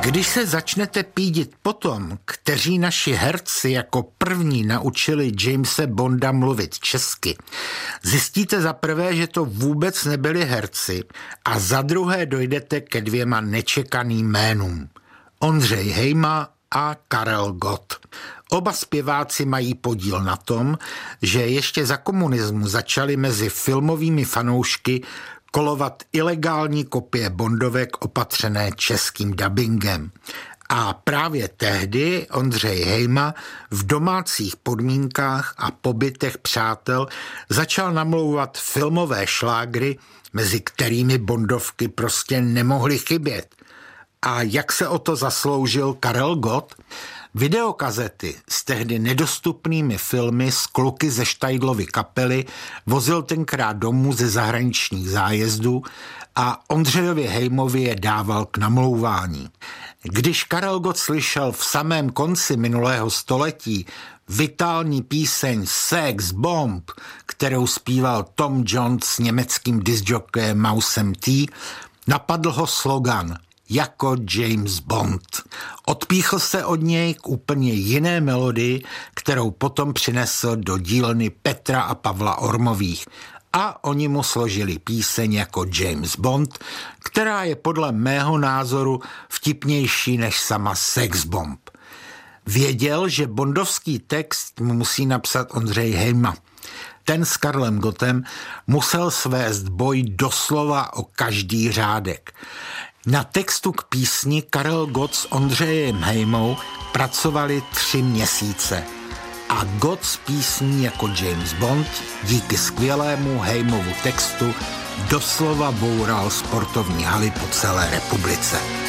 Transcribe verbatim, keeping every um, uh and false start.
Když se začnete pídit potom, kteří naši herci jako první naučili Jamese Bonda mluvit česky, zjistíte za prvé, že to vůbec nebyli herci a za druhé dojdete ke dvěma nečekaným jménům. Ondřej Hejma a Karel Gott. Oba zpěváci mají podíl na tom, že ještě za komunismu začaly mezi filmovými fanoušky kolovat ilegální kopie bondovek opatřené českým dabingem. A právě tehdy Ondřej Hejma v domácích podmínkách a pobytech přátel začal namlouvat filmové šlágry, mezi kterými bondovky prostě nemohly chybět. A jak se o to zasloužil Karel Gott? Videokazety s tehdy nedostupnými filmy z kluky ze Štajdlovy kapely vozil tenkrát domů ze zahraničních zájezdů a Ondřejovi Hejmovi je dával k namlouvání. Když Karel Gott slyšel v samém konci minulého století vitální píseň Sex Bomb, kterou zpíval Tom Jones s německým discjockeyem Mousem T, napadl ho slogan jako James Bond. Odpíchl se od něj k úplně jiné melodii, kterou potom přinesl do dílny Petra a Pavla Ormových. A oni mu složili píseň jako James Bond, která je podle mého názoru vtipnější než sama Sex Bomb. Věděl, že bondovský text mu musí napsat Ondřej Hejma. Ten s Karlem Gottem musel svést boj doslova o každý řádek. Na textu k písni Karel Gott s Ondřejem Hejmou pracovali tři měsíce a Gott s písní jako James Bond díky skvělému Hejmovu textu doslova boural sportovní haly po celé republice.